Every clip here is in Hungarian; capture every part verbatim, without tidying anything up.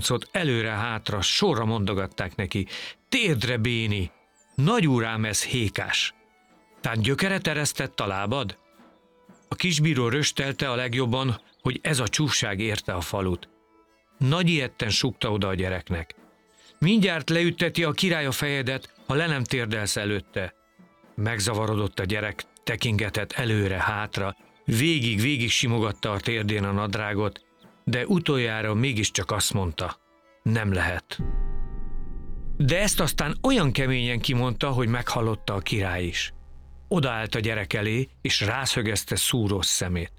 Szóval előre-hátra sorra mondogatták neki: térdre, Béni! Nagyúrám, ez hékás! Tehát gyökeret eresztett a lábad? A kisbíró röstelte a legjobban, hogy ez a csúfság érte a falut. Nagy ijedten súgta oda a gyereknek: mindjárt leütteti a király a fejedet, ha le nem térdelsz előtte. Megzavarodott a gyerek, tekingetett előre-hátra, végig-végig simogatta a térdén a nadrágot, de utoljára mégiscsak azt mondta: nem lehet. De ezt aztán olyan keményen kimondta, hogy meghallotta a király is. Odaállt a gyerek elé, és rászögezte szúrós szemét.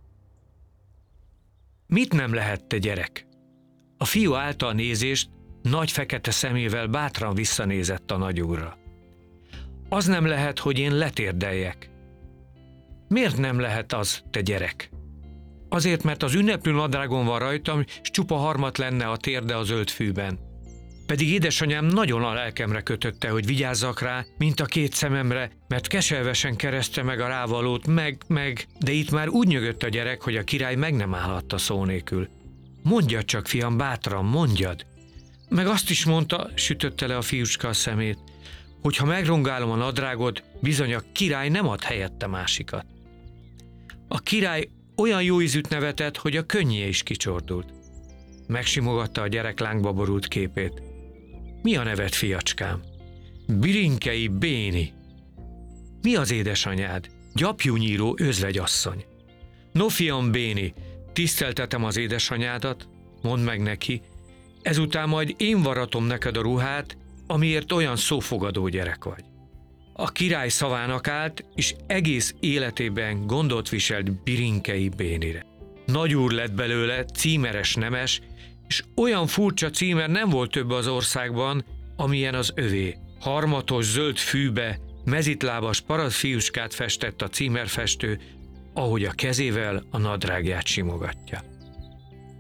Mit nem lehet, te gyerek? A fiú állta a nézést, nagy fekete szemével bátran visszanézett a nagyúrra. Az nem lehet, hogy én letérdeljek. Miért nem lehet az, te gyerek? Azért, mert az ünneplő nadrágon van rajtam, s csupa harmat lenne a térde a zöld fűben. Pedig édesanyám nagyon a lelkemre kötötte, hogy vigyázzak rá, mint a két szememre, mert keservesen kereszte meg a rávalót, meg, meg, de itt már úgy nyögött a gyerek, hogy a király meg nem állhatta szó nélkül. Mondjad csak, fiam, bátran, mondjad! Meg azt is mondta, sütötte le a fiúcska a szemét, hogy ha megrongálom a nadrágot, bizony a király nem ad helyette másikat. A király olyan jó ízűt nevetett, hogy a könnyé is kicsordult. Megsimogatta a gyerek lángba borult képét. Mi a neved, fiacskám? Birinkei Béni. Mi az édesanyád? Gyapjúnyíró özvegyasszony. No, fiam, Béni, tiszteltetem az édesanyádat, mondd meg neki, ezután majd én varatom neked a ruhát, amiért olyan szófogadó gyerek vagy. A király szavának állt, és egész életében gondot viselt Birinkei Bénire. Nagyúr lett belőle, címeres nemes, és olyan furcsa címer nem volt több az országban, amilyen az övé. Harmatos zöld fűbe, mezitlábas parasztfiúskát festett a címerfestő, ahogy a kezével a nadrágját simogatja.